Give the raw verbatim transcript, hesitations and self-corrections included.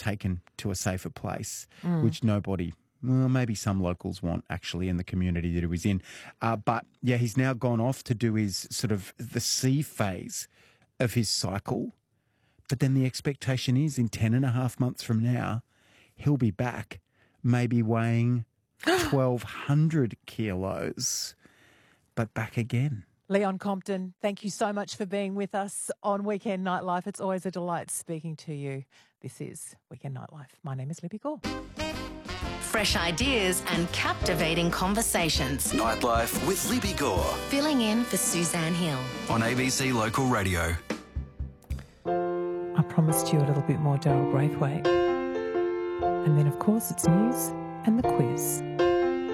taken to a safer place, mm. which nobody, well, maybe some locals want actually in the community that he was in. Uh, but, yeah, he's now gone off to do his sort of the C phase of his cycle. But then the expectation is in ten and a half months from now, he'll be back, maybe weighing twelve hundred kilos, but back again. Leon Compton, thank you so much for being with us on Weekend Nightlife. It's always a delight speaking to you. This is Weekend Nightlife. My name is Libby Gore. Fresh ideas and captivating conversations. Nightlife with Libby Gore. Filling in for Suzanne Hill. On A B C Local Radio. I promised you a little bit more Daryl Braithwaite. And then, of course, it's news and the quiz.